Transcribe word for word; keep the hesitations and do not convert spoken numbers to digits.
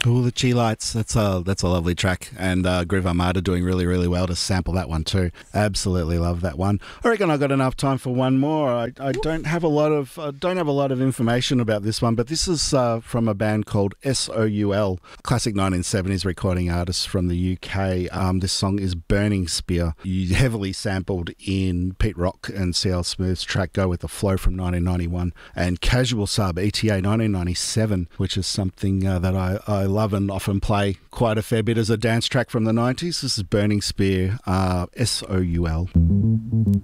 Oh, the Chi Lights. That's a that's a lovely track, and uh, Groove Armada doing really really well to sample that one too. Absolutely love that one. I reckon I got enough time for one more. I, I don't have a lot of uh, don't have a lot of information about this one, but this is uh, from a band called S O U L, classic nineteen seventies recording artists from the U K. Um, this song is Burning Spear, heavily sampled in Pete Rock and C L Smooth's track Go With The Flow from nineteen ninety-one, and Casual Sub E T A nineteen ninety-seven, which is something uh, that I, I love and often play quite a fair bit as a dance track from the nineties. This is Burning Spear, uh, S O U L.